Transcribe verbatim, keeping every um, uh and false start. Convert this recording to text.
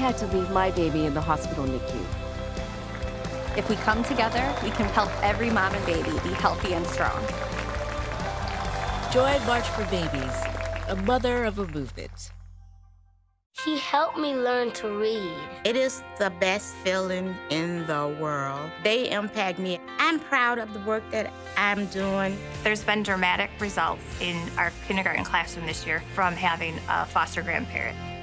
had to leave my baby in the hospital N I C U. If we come together, we can help every mom and baby be healthy and strong. Join March for Babies, a mother of a movement. She helped me learn to read. It is the best feeling in the world. They impact me. I'm proud of the work that I'm doing. There's been dramatic results in our kindergarten classroom this year from having a foster grandparent.